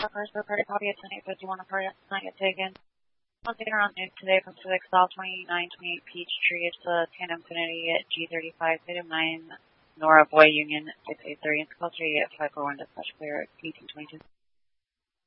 First, for party copy at 10:51, a party not yet taken. Once again, around noon today from Civic South 2928 Peachtree, it's a Tandem Infinity at G35, item 9, Nora Boy Union 683, and call 3 at 541 dispatch clear at 1822.